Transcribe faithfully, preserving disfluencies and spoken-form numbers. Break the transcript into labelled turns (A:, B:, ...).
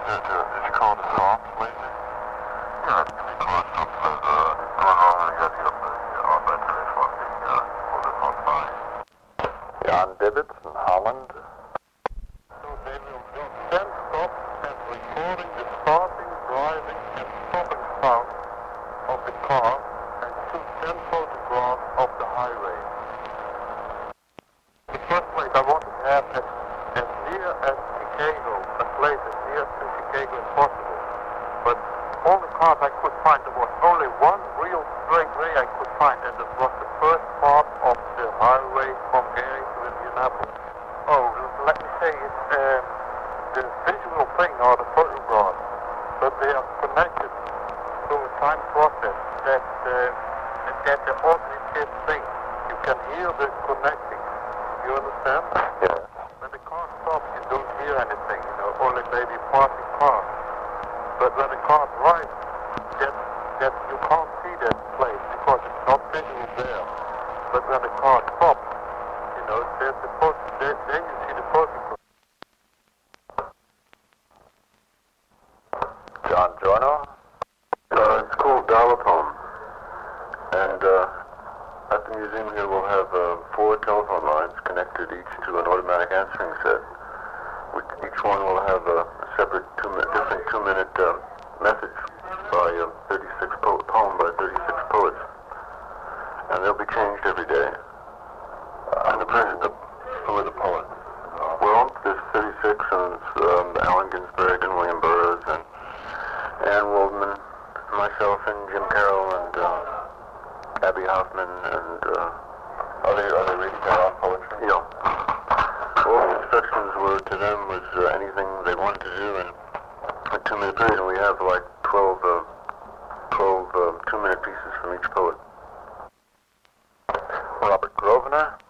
A: Did, uh, did you call this off lately? Yeah, because something is uh, going on and got hit the uh, battery for the uh, for the hot fire. Jan Dibbits in Holland. So they will do ten stops and recording the starting, driving and stopping sound of the car and shoot ten photographs of the highway. In the first place, I want to have as, as near as Chicago, a place as near to Chicago as possible. But all the cars I could find, there was only one real straight way I could find, and it was the first part of the highway from Gary to Indianapolis. Oh, let me say, it's um, the visual thing or the photographs, but they are connected through a time process that uh, that the auditive thing. You can hear the connecting. You understand? Yeah. When the car stops, you don't hear anything. You know, only maybe passing cars. But when the car drives, that that you can't see that place because it's not visual there. But when the car stops, you know, there's the photo. There, then you see the photograph. John Giorno. Uh, it's called Dial-A-Pone. And uh, at the museum here we'll have uh, four telephone lines connected each to an automatic answering set. Which each one will have a separate two minute, different two-minute uh, message by uh, thirty-six po- poem by thirty-six poets, and they'll be changed every day. Uh, and the person, the, who are the poets? Well, there's thirty-six, and um, Allen Ginsberg and William Burroughs and Anne Waldman, myself and Jim Carroll and uh, Abby Hoffman and uh, are they are they reading their own poetry? Yeah. All the instructions were to them was uh, anything they wanted to do in a two-minute period, and we have like twelve, uh, twelve uh, two-minute pieces from each poet. Robert Grosvenor.